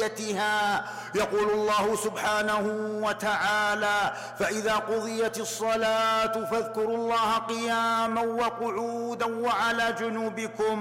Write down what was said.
فرضيتها. يقول الله سبحانه وتعالى: فإذا قضيت الصلاة فاذكروا الله قياما وقعودا وعلى جنوبكم